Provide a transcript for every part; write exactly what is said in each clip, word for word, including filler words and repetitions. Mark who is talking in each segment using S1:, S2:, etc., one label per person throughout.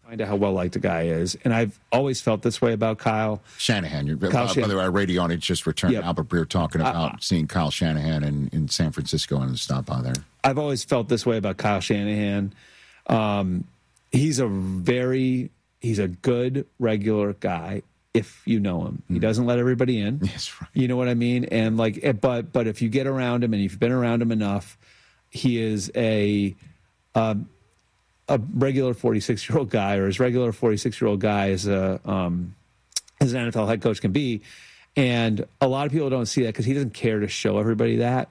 S1: find out how well liked a guy is. And I've always felt this way about Kyle
S2: Shanahan. You're,
S1: Kyle
S2: by,
S1: Shan-
S2: by the way, our radio audience just returned.
S1: Yep.
S2: Albert Breer talking about
S1: Uh,
S2: seeing Kyle Shanahan in, in San Francisco and stop by there.
S1: I've always felt this way about Kyle Shanahan. Um, he's a very, he's a good regular guy if you know him. He doesn't let everybody in.
S2: Yes, right.
S1: You know what I mean? And like, eh, but but if you get around him and you've been around him enough, he is a um, a regular forty-six year old guy, or as regular forty-six year old guy as a um, as an N F L head coach can be. And a lot of people don't see that because he doesn't care to show everybody that.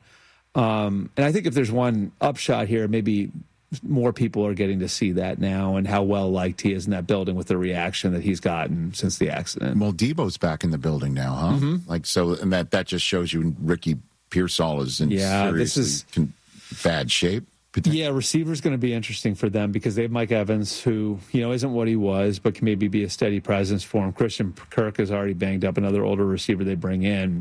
S1: Um, and I think if there's one upshot here, maybe more people are getting to see that now and how well liked he is in that building with the reaction that he's gotten since the accident.
S2: Well, Debo's back in the building now, huh?
S1: Mm-hmm.
S2: Like so, and that that just shows you Ricky Pearsall is in
S1: Yeah, this
S2: seriously
S1: is-
S2: con- bad shape.
S1: Yeah, receiver's going to be interesting for them because they have Mike Evans, who, you know, isn't what he was, but can maybe be a steady presence for him. Christian Kirk is already banged up, another older receiver they bring in.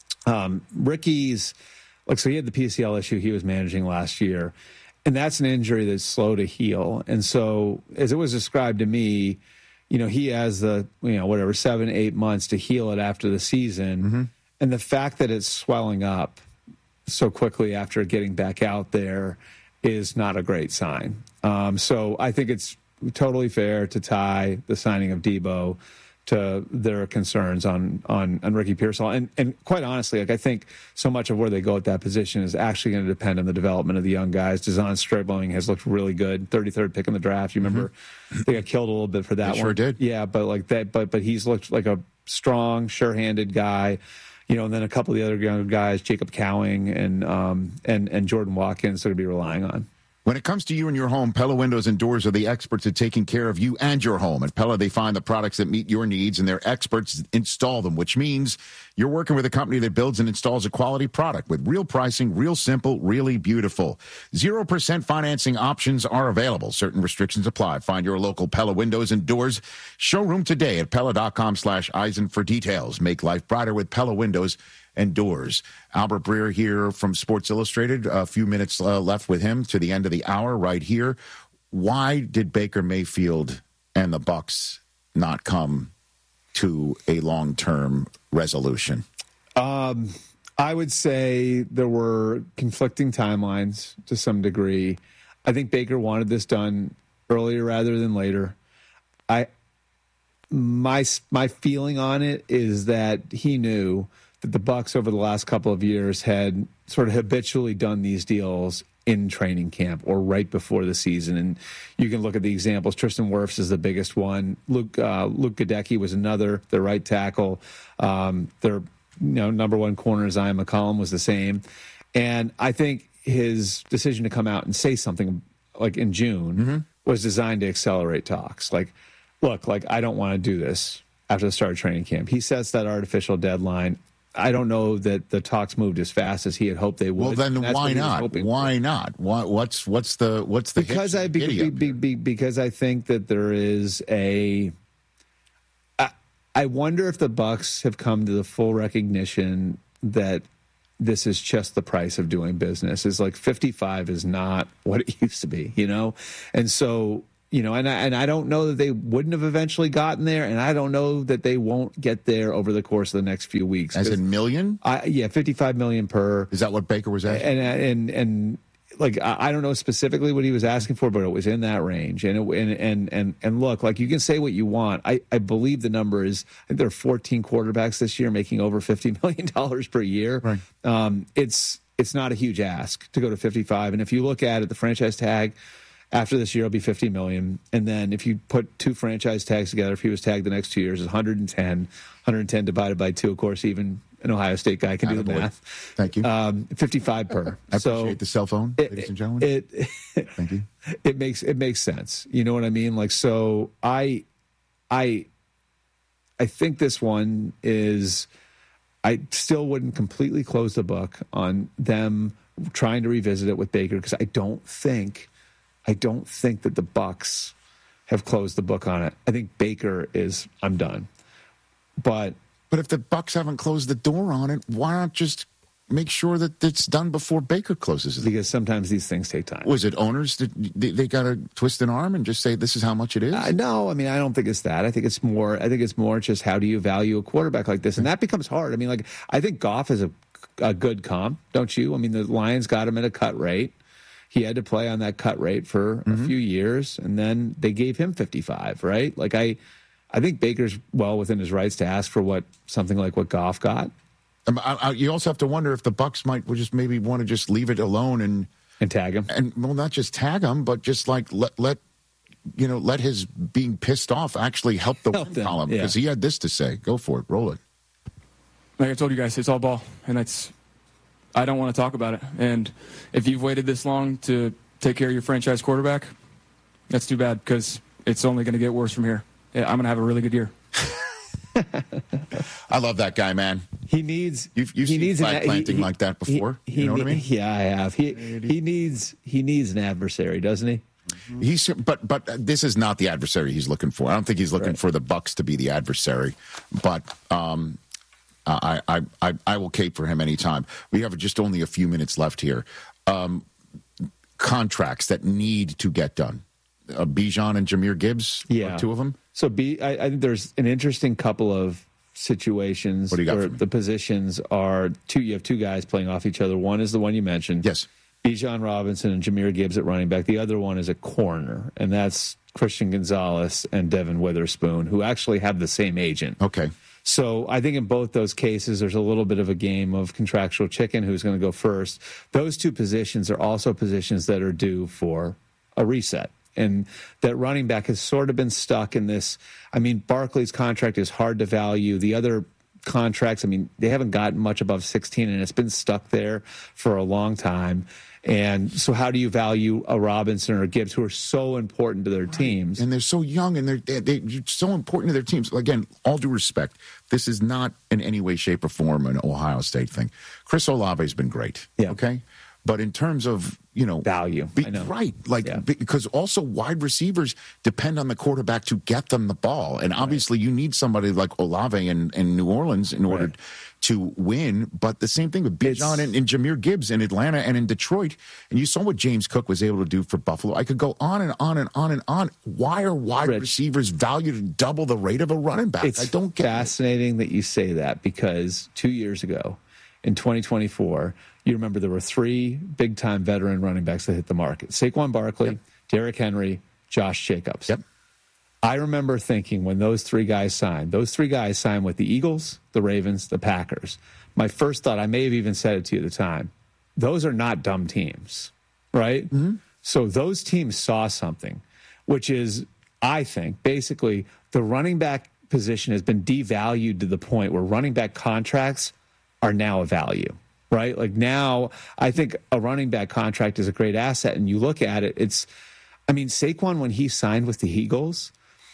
S1: Um, Ricky's, like, so he had the P C L issue he was managing last year, and that's an injury that's slow to heal. And so, as it was described to me, you know, he has the, you know, whatever, seven, eight months to heal it after the season. Mm-hmm. And the fact that it's swelling up so quickly after getting back out there is not a great sign. Um, so I think it's totally fair to tie the signing of Debo to their concerns on on, on Ricky Pearsall. And and quite honestly, like I think so much of where they go at that position is actually going to depend on the development of the young guys. Deshaun Stribling has looked really good, thirty-third pick in the draft. You remember mm-hmm. they got killed a little bit for that
S2: they
S1: one.
S2: Sure did.
S1: Yeah, but like that. But but he's looked like a strong, sure-handed guy. You know, and then a couple of the other young guys, Jacob Cowing and um, and and Jordan Watkins, they're going to be relying on.
S2: When it comes to you and your home, Pella Windows and Doors are the experts at taking care of you and your home. At Pella, they find the products that meet your needs, and their experts install them, which means you're working with a company that builds and installs a quality product with real pricing, real simple, really beautiful. Zero percent financing options are available. Certain restrictions apply. Find your local Pella Windows and Doors showroom today at Pella.com slash Eisen for details. Make life brighter with Pella Windows and Doors. Albert Breer here from Sports Illustrated. A few minutes uh, left with him to the end of the hour right here. Why did Baker Mayfield and the Bucs not come to a long-term resolution?
S1: Um, I would say there were conflicting timelines to some degree. I think Baker wanted this done earlier rather than later. I my my feeling on it is that he knew that the Bucs over the last couple of years had sort of habitually done these deals in training camp or right before the season. And you can look at the examples. Tristan Wirfs is the biggest one. Luke uh, Luke Gadecki was another, the right tackle. Um, their you know number one corner, Zion McCollum, was the same. And I think his decision to come out and say something like in June mm-hmm. was designed to accelerate talks. Like, look, like I don't want to do this after the start of training camp. He sets that artificial deadline. I don't know that the talks moved as fast as he had hoped they would.
S2: Well, then why not? Why
S1: for.
S2: not? What, what's what's the what's the
S1: because I be, be, be, because I think that there is a. I, I wonder if the Bucs have come to the full recognition that this is just the price of doing business. Is like fifty-five is not what it used to be, you know, and so. You know, and I, and I don't know that they wouldn't have eventually gotten there, and I don't know that they won't get there over the course of the next few weeks.
S2: As in million?
S1: I, yeah, fifty-five million per.
S2: Is that what Baker was asking?
S1: And and and like I don't know specifically what he was asking for, but it was in that range. And it, and and and and look, like you can say what you want. I I believe the number is. I think there are fourteen quarterbacks this year making over fifty million dollars per year.
S2: Right.
S1: Um, it's it's not a huge ask to go to fifty-five, and if you look at it, the franchise tag. After this year, it'll be fifty million dollars. And then if you put two franchise tags together, if he was tagged the next two years, it's one hundred ten. one hundred ten divided by two, of course, even an Ohio State guy can Attaboy. do the math.
S2: Thank you.
S1: Um, fifty-five per.
S2: I
S1: so
S2: appreciate the cell phone,
S1: it,
S2: ladies and gentlemen.
S1: It, it,
S2: Thank you.
S1: It makes it makes sense. You know what I mean? Like, so I, I, I think this one is. I still wouldn't completely close the book on them trying to revisit it with Baker because I don't think. I don't think that the Bucs have closed the book on it. I think Baker is, I'm done. But
S2: but if the Bucs haven't closed the door on it, why not just make sure that it's done before Baker closes it?
S1: Because sometimes these things take time.
S2: Was it owners that they, they got to twist an arm and just say this is how much it is?
S1: Uh, no, I mean I don't think it's that. I think it's more. I think it's more just how do you value a quarterback like this, and that becomes hard. I mean, like I think Goff is a, a good comp, don't you? I mean, the Lions got him at a cut rate. He had to play on that cut rate for mm-hmm. a few years, and then they gave him fifty-five. Right? Like I, I think Baker's well within his rights to ask for what something like what Goff got.
S2: Um, I, I, you also have to wonder if the Bucs might just maybe want to just leave it alone and
S1: and tag him,
S2: and well, not just tag him, but just like let let you know let his being pissed off actually help the help win column because yeah. he had this to say. Go for it, roll it.
S3: Like I told you guys, it's all ball, and that's I don't want to talk about it. And if you've waited this long to take care of your franchise quarterback, that's too bad because it's only going to get worse from here. Yeah, I'm going to have a really good year.
S2: I love that guy, man.
S1: He needs.
S2: You've, you've
S1: he
S2: seen
S1: needs
S2: flag
S1: an,
S2: planting
S1: he,
S2: like that before.
S1: He, he,
S2: you know what I mean?
S1: Yeah, I have. He he needs he needs an adversary, doesn't he?
S2: He's but but this is not the adversary he's looking for. I don't think he's looking
S1: right.
S2: for the Bucs to be the adversary. But um, I, I I I will cape for him anytime. We have just only a few minutes left here. Um, contracts that need to get done. Uh, Bijan and Jahmyr Gibbs,
S1: yeah,
S2: two of them.
S1: So B, I, I think there's an interesting couple of situations
S2: what do you got
S1: where
S2: for me?
S1: the positions are two. You have two guys playing off each other. One is the one you mentioned,
S2: yes,
S1: Bijan Robinson and Jahmyr Gibbs at running back. The other one is a corner, and that's Christian Gonzalez and Devin Witherspoon, who actually have the same agent.
S2: Okay.
S1: So I think in both those cases, there's a little bit of a game of contractual chicken, who's going to go first. Those two positions are also positions that are due for a reset. And that running back has sort of been stuck in this. I mean, Barkley's contract is hard to value. The other contracts, I mean, they haven't gotten much above sixteen, and it's been stuck there for a long time. And so how do you value a Robinson or a Gibbs, who are so important to their right. teams?
S2: And they're so young, and they're, they're so important to their teams. Again, all due respect, this is not in any way, shape, or form an Ohio State thing. Chris Olave has been great,
S1: yeah.
S2: okay? But in terms of, you know,
S1: value,
S2: be,
S1: I know.
S2: right? Like
S1: yeah.
S2: because also wide receivers depend on the quarterback to get them the ball, and obviously right. you need somebody like Olave in, in New Orleans in order
S1: right.
S2: to win. But the same thing with Bijan and, and Jahmyr Gibbs in Atlanta and in Detroit, and you saw what James Cook was able to do for Buffalo. I could go on and on and on and on. Why are wide
S1: Rich,
S2: receivers valued at double the rate of a running back?
S1: It's
S2: I don't get
S1: fascinating
S2: it.
S1: that you say that, because two years ago, in twenty twenty-four, you remember there were three big-time veteran running backs that hit the market: Saquon Barkley, yep. Derrick Henry, Josh Jacobs.
S2: Yep.
S1: I remember thinking when those three guys signed, those three guys signed with the Eagles, the Ravens, the Packers. My first thought, I may have even said it to you at the time, those are not dumb teams, right?
S2: Mm-hmm.
S1: So those teams saw something, which is, I think, basically the running back position has been devalued to the point where running back contracts are now a value, right? Like now, I think a running back contract is a great asset. And you look at it, it's, I mean, Saquon, when he signed with the Eagles,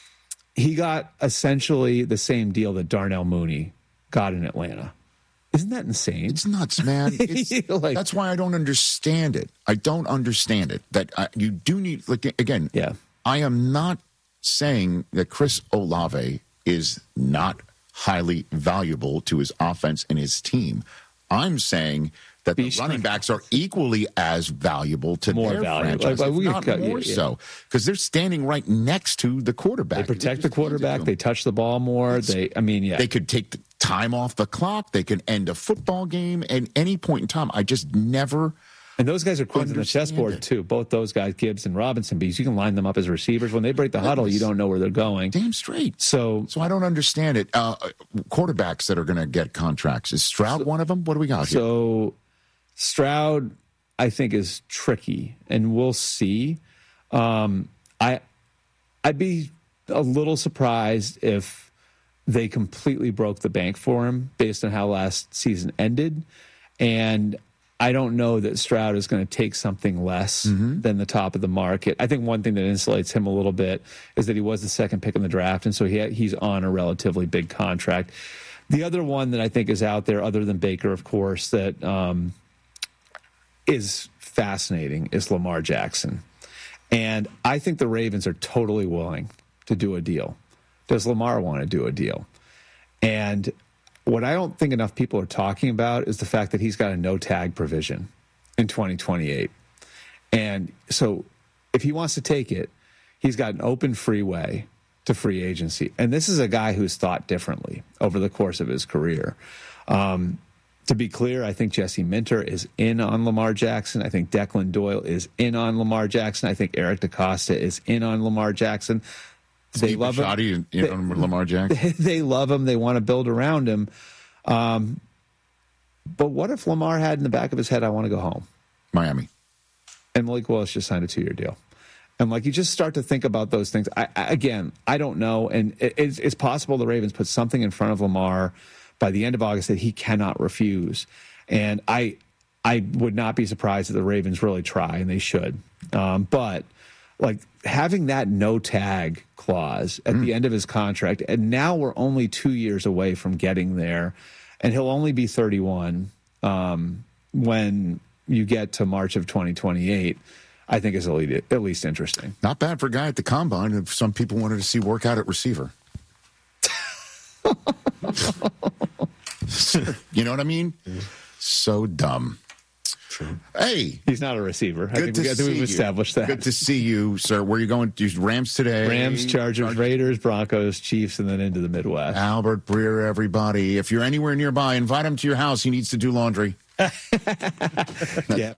S1: he got essentially the same deal that Darnell Mooney got in Atlanta. Isn't that insane?
S2: It's nuts, man. It's, like, that's why I don't understand it. I don't understand it. That I, you do need, like, again,
S1: yeah.
S2: I am not saying that Chris Olave is not highly valuable to his offense and his team. I'm saying that the running backs are equally as valuable to
S1: more
S2: their
S1: valuable.
S2: franchise,
S1: like,
S2: if
S1: we
S2: not
S1: cut,
S2: more
S1: yeah, yeah.
S2: so, because they're standing right next to the quarterback.
S1: They protect the quarterback. They touch the ball more. It's, they, I mean, yeah.
S2: They could take the time off the clock. They can end a football game at any point in time. I just never.
S1: And those guys are queens on the chessboard,
S2: it.
S1: too. Both those guys, Gibbs and Robinson, because you can line them up as receivers. When they break the huddle, you don't know where they're going.
S2: Damn straight.
S1: So
S2: so I don't understand it. Uh, quarterbacks that are going to get contracts. Is Stroud so, one of them? What do we got here?
S1: So Stroud, I think, is tricky, and we'll see. Um, I, I'd be a little surprised if they completely broke the bank for him based on how last season ended. And I don't know that Stroud is going to take something less mm-hmm. than the top of the market. I think one thing that insulates him a little bit is that he was the second pick in the draft, and so he he's on a relatively big contract. The other one that I think is out there, other than Baker, of course, that um, is fascinating is Lamar Jackson. And I think the Ravens are totally willing to do a deal. Does Lamar want to do a deal? And What I don't think enough people are talking about is the fact that he's got a no-tag provision in twenty twenty-eight. And so if he wants to take it, he's got an open freeway to free agency. And this is a guy who's thought differently over the course of his career. Um, to be clear, I think Jesse Minter is in on Lamar Jackson. I think Declan Doyle is in on Lamar Jackson. I think Eric DeCosta is in on Lamar Jackson. They
S2: Steve
S1: love
S2: Bisciotti
S1: him.
S2: In, in on Lamar Jackson.
S1: They, they love him. They want to build around him. Um, but what if Lamar had in the back of his head, I want to go home?
S2: Miami.
S1: And Malik Willis just signed a two-year deal. And, like, you just start to think about those things. I, I, again, I don't know. And it, it's, it's possible the Ravens put something in front of Lamar by the end of August that he cannot refuse. And I I would not be surprised if the Ravens really try, and they should. Um, but, like, having that no-tag clause at mm. the end of his contract, and now we're only two years away from getting there, and he'll only be thirty-one um, when you get to March of twenty twenty-eight, I think is at least interesting.
S2: Not bad for a guy at the combine if some people wanted to see work out at receiver. You know what I mean? Mm. So dumb. True. Hey.
S1: He's not a receiver.
S2: Good
S1: I think,
S2: to
S1: we, I think we've established
S2: you.
S1: that.
S2: Good to see you, sir. Where are you going? Do Rams today?
S1: Rams, Chargers, Chargers, Raiders, Broncos, Chiefs, and then into the Midwest.
S2: Albert Breer, everybody. If you're anywhere nearby, invite him to your house. He needs to do laundry.
S1: Yeah.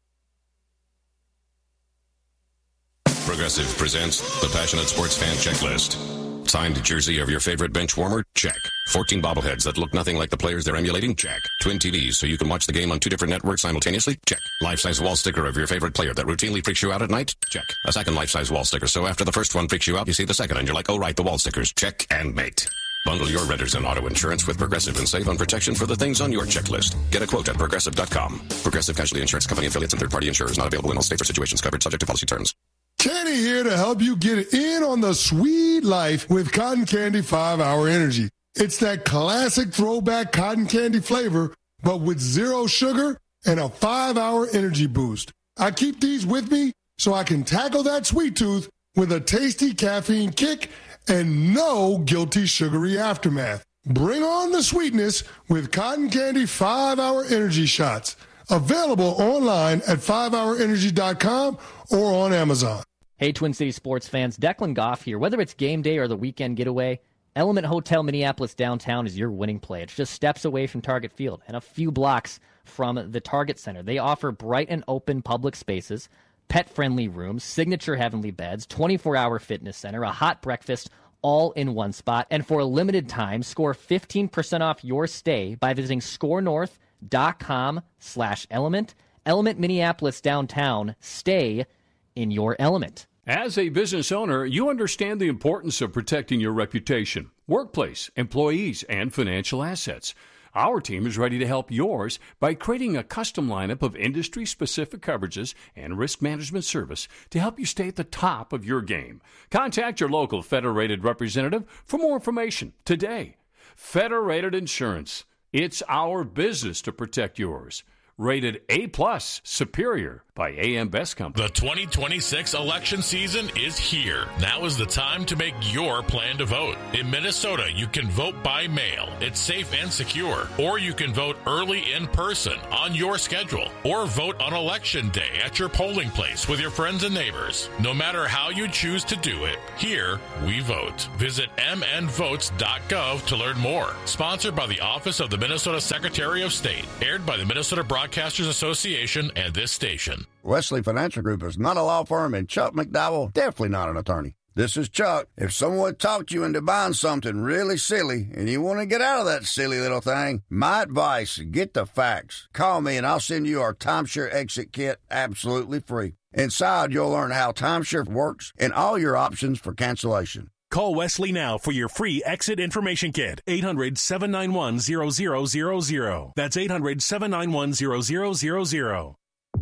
S4: Progressive presents the Passionate Sports Fan Checklist. Signed jersey of your favorite bench warmer? Check. fourteen bobbleheads that look nothing like the players they're emulating? Check. Twin T Vs so you can watch the game on two different networks simultaneously? Check. Life-size wall sticker of your favorite player that routinely freaks you out at night? Check. A second life-size wall sticker so after the first one freaks you out, you see the second and you're like, oh right, the wall stickers. Check and mate. Bundle your renters and auto insurance with Progressive and save on protection for the things on your checklist. Get a quote at Progressive dot com. Progressive Casualty Insurance Company affiliates and third-party insurers not available in all states or situations covered subject to policy terms.
S5: Kenny here to help you get in on the sweet life with Cotton Candy five hour Energy. It's that classic throwback cotton candy flavor, but with zero sugar and a five hour energy boost. I keep these with me so I can tackle that sweet tooth with a tasty caffeine kick and no guilty sugary aftermath. Bring on the sweetness with Cotton Candy five hour Energy Shots. Available online at five hour energy dot com or on Amazon.
S6: Hey, Twin City sports fans, Declan Goff here. Whether it's game day or the weekend getaway, Element Hotel Minneapolis downtown is your winning play. It's just steps away from Target Field and a few blocks from the Target Center. They offer bright and open public spaces, pet-friendly rooms, signature heavenly beds, twenty-four hour fitness center, a hot breakfast, all in one spot. And for a limited time, score fifteen percent off your stay by visiting scorenorth.com slash element. Element Minneapolis downtown. Stay in your element.
S7: As a business owner, you understand the importance of protecting your reputation, workplace, employees, and financial assets. Our team is ready to help yours by creating a custom lineup of industry-specific coverages and risk management service to help you stay at the top of your game. Contact your local Federated representative for more information today. Federated Insurance. It's our business to protect yours. Rated A plus, superior by A M Best Company.
S8: The twenty twenty-six election season is here. Now is the time to make your plan to vote. In Minnesota, you can vote by mail. It's safe and secure. Or you can vote early in person on your schedule. Or vote on election day at your polling place with your friends and neighbors. No matter how you choose to do it, here we vote. Visit m n votes dot gov to learn more. Sponsored by the Office of the Minnesota Secretary of State. Aired by the Minnesota Broadcasters Association and this station.
S9: Wesley Financial Group is not a law firm, and Chuck McDowell definitely not an attorney. This is Chuck. If someone talked you into buying something really silly and you want to get out of that silly little thing, my advice, get the facts. Call me and I'll send you our timeshare exit kit absolutely free. Inside, you'll learn how timeshare works and all your options for cancellation.
S10: Call Wesley now for your free exit information kit. eight hundred, seven nine one, zero zero zero zero. That's eight hundred, seven nine one, zero zero zero zero.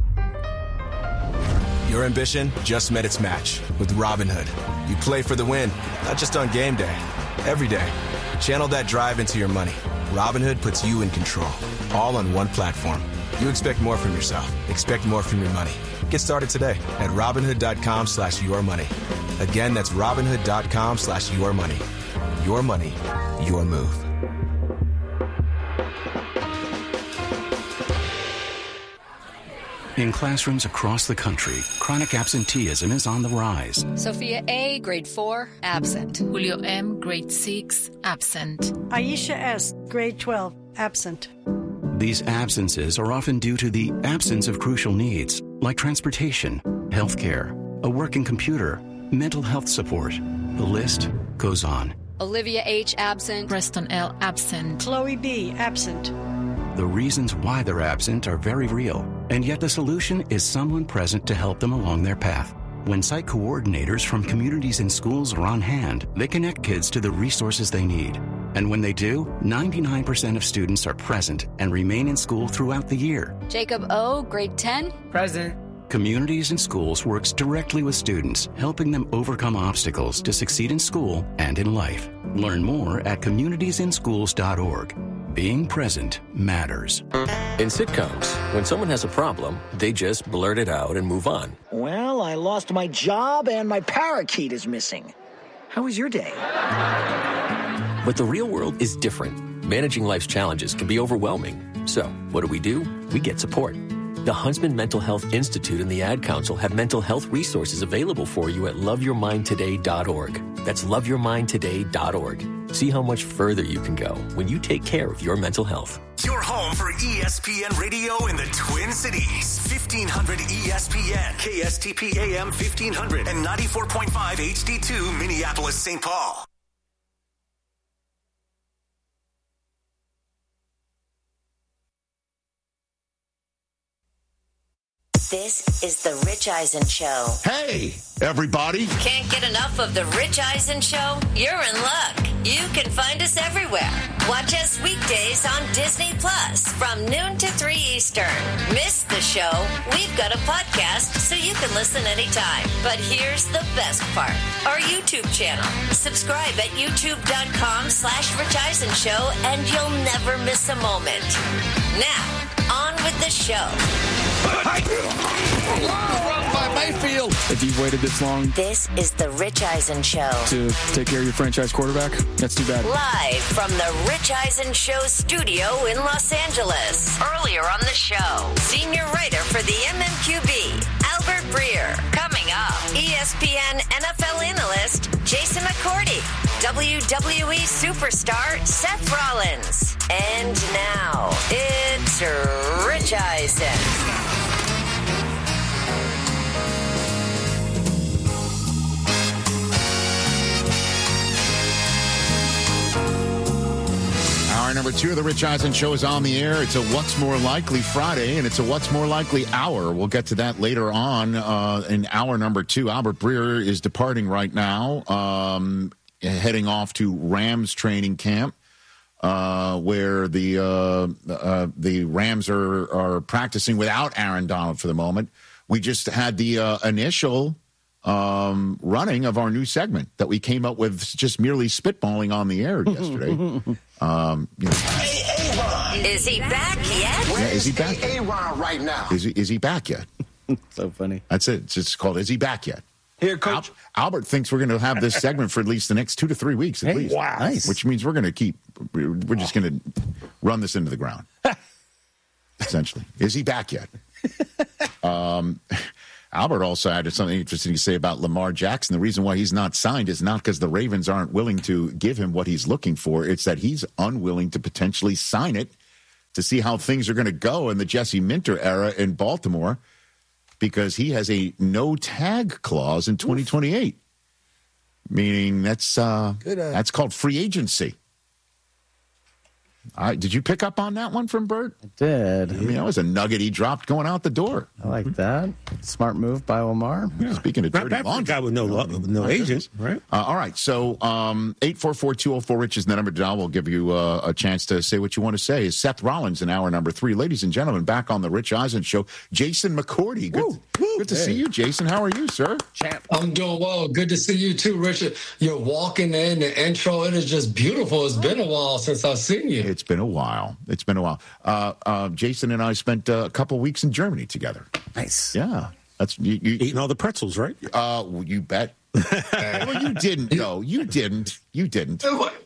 S11: Your ambition just met its match with Robinhood. You play for the win, not just on game day, every day. Channel that drive into your money. Robinhood puts you in control, all on one platform. You expect more from yourself. Expect more from your money. Get started today at Robinhood.com slash your money. Again, that's Robinhood.com slash your money. Your money, your move.
S12: In classrooms across the country, chronic absenteeism is on the rise.
S13: Sophia A., grade four, absent.
S14: Julio M., grade six, absent.
S15: Aisha S., grade twelve, absent.
S12: These absences are often due to the absence of crucial needs, like transportation, healthcare, a working computer, mental health support. The list goes on.
S13: Olivia H., absent.
S14: Preston L., absent.
S15: Chloe B., absent.
S12: The reasons why they're absent are very real, and yet the solution is someone present to help them along their path. When site coordinators from communities and schools are on hand, they connect kids to the resources they need. And when they do, ninety-nine percent of students are present and remain in school throughout the year.
S13: Jacob O., grade ten,
S16: present.
S12: Communities and Schools works directly with students, helping them overcome obstacles to succeed in school and in life. Learn more at communities in schools dot org. Being present matters.
S17: In sitcoms, when someone has a problem, they just blurt it out and move on.
S16: Well, I lost my job and my parakeet is missing. How was your day?
S17: But the real world is different. Managing life's challenges can be overwhelming. So, what do we do? We get support. The Huntsman Mental Health Institute and the Ad Council have mental health resources available for you at love your mind today dot org. That's love your mind today dot org. See how much further you can go when you take care of your mental health.
S18: Your home for E S P N Radio in the Twin Cities. fifteen hundred E S P N, K S T P A M fifteen hundred, and ninety-four point five H D two Minneapolis, Saint Paul.
S19: This is the Rich Eisen Show.
S2: Hey, everybody.
S19: Can't get enough of the Rich Eisen Show? You're in luck. You can find us everywhere. Watch us weekdays on Disney Plus from noon to three Eastern. Miss the show? We've got a podcast so you can listen anytime. But here's the best part. Our YouTube channel. Subscribe at youtube.com slash Rich Eisen Show and you'll never miss a moment. Now, on with the show.
S3: Run by Mayfield. If you've waited this long,
S19: this is the Rich Eisen Show.
S3: To take care of your franchise quarterback, that's too bad.
S19: Live from the Rich Eisen Show studio in Los Angeles. Earlier on the show, senior writer for the M M Q B, Albert Breer. Coming up, E S P N N F L analyst Jason McCourty, W W E superstar Seth Rollins. And now, it's Rich Eisen.
S2: Hour number two of the Rich Eisen Show is on the air. It's a What's More Likely Friday, and it's a What's More Likely hour. We'll get to that later on uh, in hour number two. Albert Breer is departing right now, um, heading off to Rams training camp, uh, where the uh, uh, the Rams are, are practicing without Aaron Donald for the moment. We just had the uh, initial um, running of our new segment that we came up with just merely spitballing on the air yesterday. um, you know.
S19: Hey, is he back yet?
S2: Yeah, is he back?
S20: A-Ron right now.
S2: Is he, is he back yet?
S21: So funny.
S2: That's it. It's just called Is He Back Yet?
S20: Here, Coach.
S2: Al- Albert thinks we're going to have this segment for at least the next two to three weeks at
S21: Hey,
S2: least.
S21: wow. Nice.
S2: Which means we're going to keep, we're, we're just going to run this into the ground. Essentially. Is he back yet? um, Albert also had something interesting to say about Lamar Jackson. The reason why he's not signed is not because the Ravens aren't willing to give him what he's looking for. It's that he's unwilling to potentially sign it to see how things are going to go in the Jesse Minter era in Baltimore, because he has a no-tag clause in twenty twenty-eight, meaning that's uh, Good, uh, that's called free agency. All right, did you pick up on that one from Bert?
S21: I did.
S2: I mean, that was a nugget he dropped going out the door.
S21: I like that. Smart move by Lamar.
S2: Yeah. Speaking of dirty laundry.
S21: Guy with no, no, no agent, right?
S2: Uh, all right, so um, eight four four, two oh four, Rich is the number to dial. We'll give you uh, a chance to say what you want to say. Is Seth Rollins in hour number three. Ladies and gentlemen, back on the Rich Eisen Show, Jason McCourty. Good, woo, woo, good to hey. see you, Jason. How are you, sir?
S21: Champ.
S22: I'm doing well. Good to see you, too, Richard. You're walking in the intro. It is just beautiful. It's been a while since I've seen you.
S2: It's been a while. It's been a while. Uh, uh, Jason and I spent uh, a couple weeks in Germany together.
S21: Nice.
S2: Yeah. That's you, you
S21: eating all the pretzels, right?
S2: Uh, well, you bet. Well, you didn't, though. You didn't. You didn't.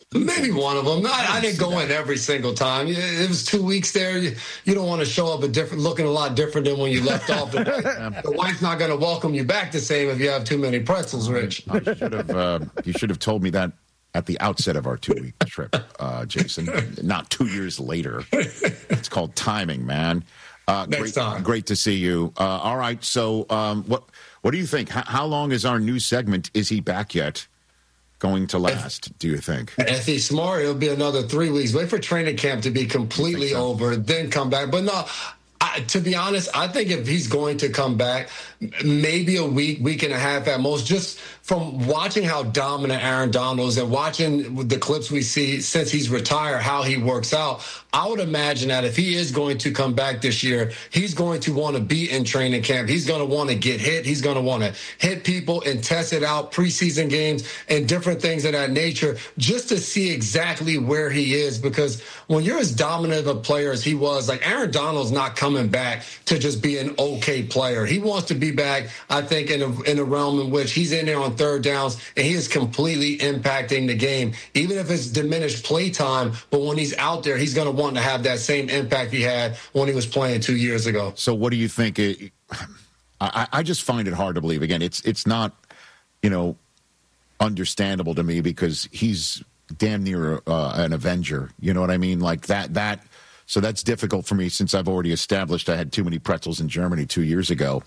S22: Maybe one of them. I, I didn't go in every single time. It was two weeks there. You, you don't want to show up a different, looking a lot different than when you left off. The, wife, the wife's not going to welcome you back the same if you have too many pretzels, Rich.
S2: I should have. Uh, you should have told me that at the outset of our two-week trip, uh, Jason. Not two years later. It's called timing, man. Uh,
S22: Next
S2: great,
S22: time.
S2: Great to see you. Uh, all right. So, um, what what do you think? H- how long is our new segment? Is he back yet? Going to last, do you think?
S22: If he's smart, it'll be another three weeks. Wait for training camp to be completely so? over, then come back. But no, I, to be honest, I think if he's going to come back, maybe a week, week and a half at most, just from watching how dominant Aaron Donald is and watching the clips we see since he's retired, how he works out, I would imagine that if he is going to come back this year, he's going to want to be in training camp. He's going to want to get hit. He's going to want to hit people and test it out, preseason games and different things of that nature, just to see exactly where he is. Because when you're as dominant of a player as he was, like Aaron Donald's not coming back to just be an okay player. He wants to be back, I think, in a, in a realm in which he's in there on third downs and he is completely impacting the game, even if it's diminished play time. But when he's out there, he's going to want to have that same impact he had when he was playing two years ago.
S2: So what do you think? It, I, I just find it hard to believe. Again, it's it's not, you know, understandable to me because he's damn near uh, an Avenger. You know what I mean? Like that, that. So that's difficult for me since I've already established I had too many pretzels in Germany two years ago.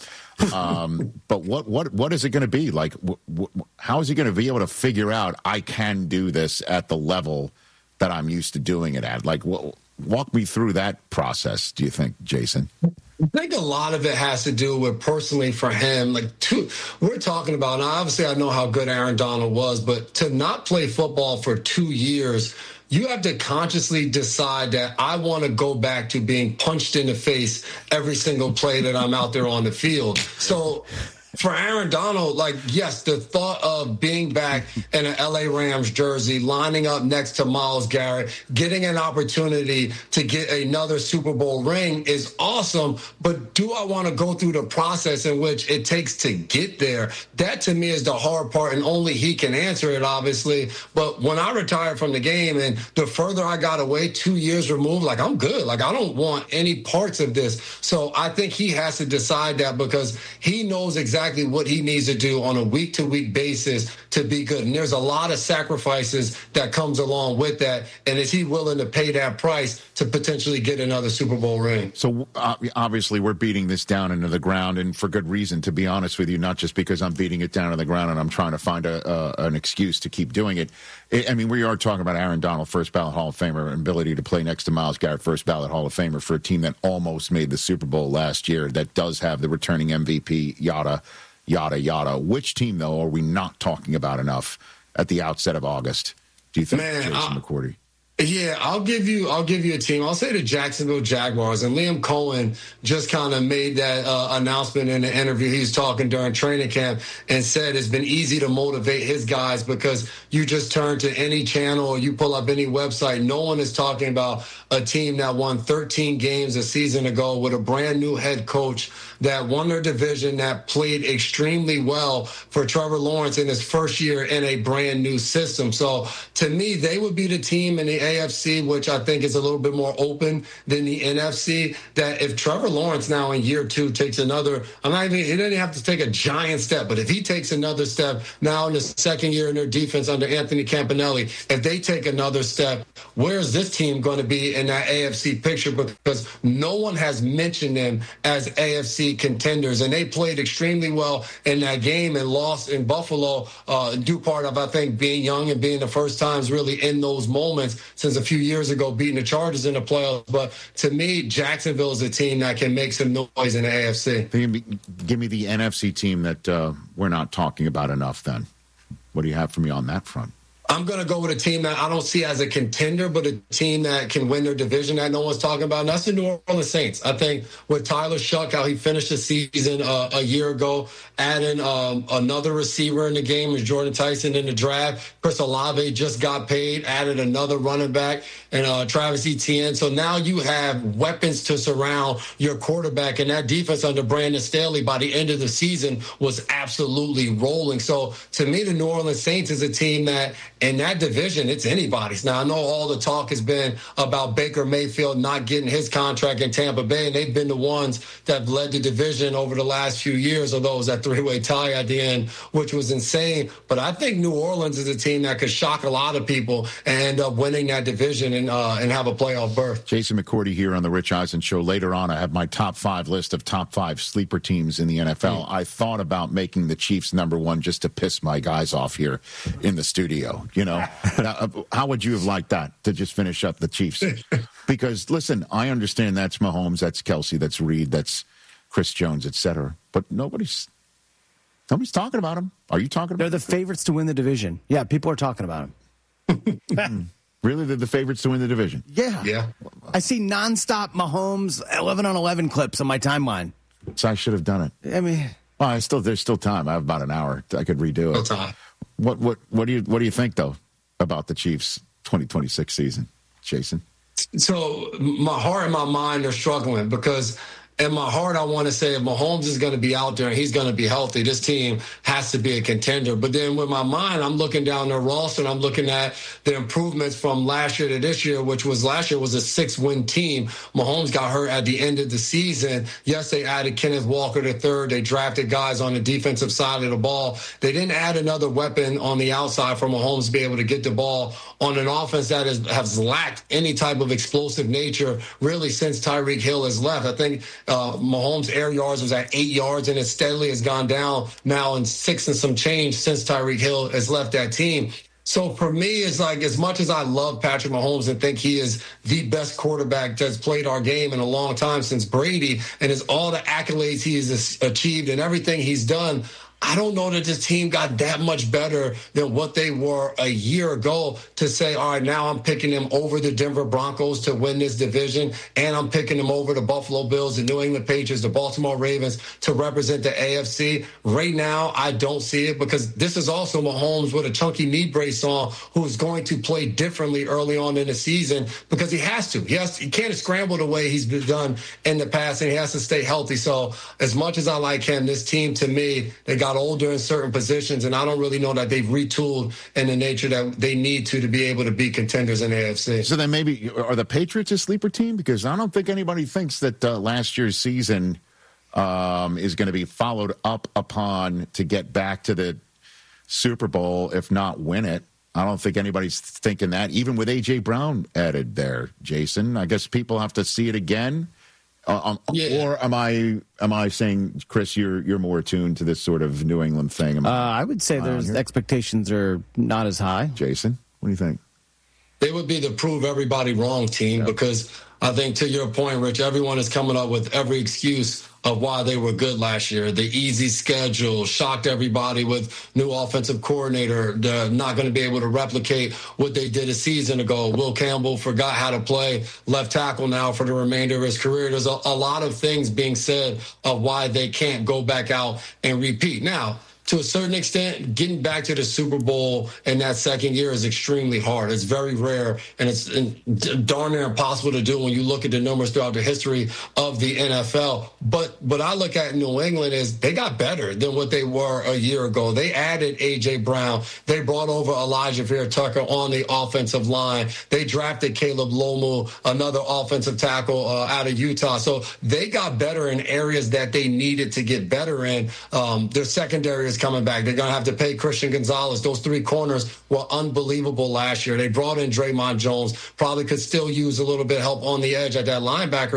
S2: Um, but what what what is it going to be like? W- w- how is he going to be able to figure out I can do this at the level that I'm used to doing it at? Like, w- walk me through that process. Do you think, Jason?
S22: I think a lot of it has to do with personally for him. Like, two, we're talking about, and obviously I know how good Aaron Donald was, but to not play football for two years, you have to consciously decide that I want to go back to being punched in the face every single play that I'm out there on the field. So for Aaron Donald, like, yes, the thought of being back in an L A Rams jersey, lining up next to Myles Garrett, getting an opportunity to get another Super Bowl ring is awesome. But do I want to go through the process in which it takes to get there? That, to me, is the hard part, and only he can answer it, obviously. But when I retired from the game and the further I got away, two years removed, like, I'm good. Like, I don't want any parts of this. So I think he has to decide that because he knows exactly Exactly what he needs to do on a week-to-week basis to be good. And there's a lot of sacrifices that comes along with that. And is he willing to pay that price to potentially get another Super Bowl ring?
S2: So uh, obviously we're beating this down into the ground, and for good reason, to be honest with you, not just because I'm beating it down to the ground and I'm trying to find a, uh, an excuse to keep doing it. I mean, we are talking about Aaron Donald, first ballot Hall of Famer, and ability to play next to Myles Garrett, first ballot Hall of Famer, for a team that almost made the Super Bowl last year, that does have the returning M V P, yada, yada, yada. Which team, though, are we not talking about enough at the outset of August, do you think,
S22: Man,
S2: Jason
S22: I-
S2: McCourty?
S22: Yeah, I'll give you I'll give you a team. I'll say the Jacksonville Jaguars. And Liam Cohen just kind of made that uh, announcement in the interview. He was talking during training camp and said it's been easy to motivate his guys because you just turn to any channel or you pull up any website. No one is talking about a team that won thirteen games a season ago with a brand new head coach that won their division, that played extremely well for Trevor Lawrence in his first year in a brand new system. So to me, they would be the team in the A F C, which I think is a little bit more open than the N F C, that if Trevor Lawrence now in year two takes another, I'm not even, he doesn't have to take a giant step, but if he takes another step now in the second year in their defense under Anthony Campanelli, if they take another step, where's this team going to be in that A F C picture? Because no one has mentioned them as A F C contenders, and they played extremely well in that game and lost in Buffalo, uh, due part of, I think, being young and being the first times really in those moments since a few years ago, beating the Chargers in the playoffs. But to me, Jacksonville is a team that can make some noise in the A F C.
S2: Give me the N F C team that uh, we're not talking about enough then. What do you have for me on that front?
S22: I'm going to go with a team that I don't see as a contender, but a team that can win their division that no one's talking about, and that's the New Orleans Saints. I think with Tyler Shuck, how he finished the season uh, a year ago, adding um, another receiver in the game is Jordan Tyson in the draft. Chris Olave just got paid, added another running back, and uh, Travis Etienne. So now you have weapons to surround your quarterback, and that defense under Brandon Staley by the end of the season was absolutely rolling. So to me, the New Orleans Saints is a team that in that division, it's anybody's. Now, I know all the talk has been about Baker Mayfield not getting his contract in Tampa Bay, and they've been the ones that have led the division over the last few years, although it was that three-way tie at the end, which was insane. But I think New Orleans is a team that could shock a lot of people and end up winning that division and, uh, and have a playoff berth.
S2: Jason McCourty here on the Rich Eisen Show. Later on, I have my top five list of top five sleeper teams in the N F L. Mm. I thought about making the Chiefs number one just to piss my guys off here in the studio. You know, how would you have liked that to just finish up the Chiefs? Because, listen, I understand that's Mahomes, that's Kelsey, that's Reed, that's Chris Jones, et cetera. But nobody's nobody's talking about them. Are you talking about
S1: them? They're the favorites to win the division. Yeah, people are talking about them.
S2: Really? They're the favorites to win the division?
S1: Yeah.
S22: Yeah.
S1: I see nonstop Mahomes eleven on eleven clips on my timeline.
S2: So I should have done it.
S1: I mean,
S2: well, I still there's still time. I have about an hour. I could redo it.
S22: Still time.
S2: What what what do you what do you think though about the Chiefs twenty twenty-six season, Jason?
S22: So my heart and my mind are struggling because in my heart, I want to say if Mahomes is going to be out there and he's going to be healthy, this team has to be a contender. But then with my mind, I'm looking down their roster and I'm looking at the improvements from last year to this year, which was last year was a six-win team. Mahomes got hurt at the end of the season. Yes, they added Kenneth Walker the third. They drafted guys on the defensive side of the ball. They didn't add another weapon on the outside for Mahomes to be able to get the ball on an offense that is, has lacked any type of explosive nature really since Tyreek Hill has left. I think Uh, Mahomes' air yards was at eight yards, and it steadily has gone down now in six and some change since Tyreek Hill has left that team. So for me, it's like as much as I love Patrick Mahomes and think he is the best quarterback that's played our game in a long time since Brady, and is all the accolades he has achieved and everything he's done, I don't know that this team got that much better than what they were a year ago to say, all right, now I'm picking them over the Denver Broncos to win this division, and I'm picking them over the Buffalo Bills, the New England Patriots, the Baltimore Ravens to represent the A F C. Right now, I don't see it because this is also Mahomes with a chunky knee brace on who's going to play differently early on in the season because he has to. He, has to, he can't scramble the way he's been done in the past, and he has to stay healthy. So as much as I like him, this team, to me, they got older in certain positions, and I don't really know that they've retooled in the nature that they need to to be able to be contenders in the A F C.
S2: So then maybe, are the Patriots a sleeper team? Because I don't think anybody thinks that uh, last year's season um, is going to be followed up upon to get back to the Super Bowl, if not win it. I don't think anybody's thinking that, even with A J. Brown added there, Jason. I guess people have to see it again. Uh, um, yeah. Or am I am I saying, Chris, you're you're more attuned to this sort of New England thing?
S1: Uh, I would say there's expectations are not as high.
S2: Jason, what do you think?
S22: They would be the prove everybody wrong team, yeah. Because I think to your point, Rich, everyone is coming up with every excuse of why they were good last year. The easy schedule shocked everybody with new offensive coordinator. They're not going to be able to replicate what they did a season ago. Will Campbell forgot how to play left tackle now for the remainder of his career. There's a, a lot of things being said of why they can't go back out and repeat. Now, to a certain extent, getting back to the Super Bowl in that second year is extremely hard. It's very rare, and it's darn near impossible to do when you look at the numbers throughout the history of the N F L. But what I look at New England is they got better than what they were a year ago. They added A J. Brown. They brought over Elijah Vera-Tucker on the offensive line. They drafted Caleb Lomu, another offensive tackle uh, out of Utah. So they got better in areas that they needed to get better in. Um, their secondary is coming back. They're going to have to pay Christian Gonzalez. Those three corners were unbelievable last year. They brought in Draymond Jones. Probably could still use a little bit of help on the edge at that linebacker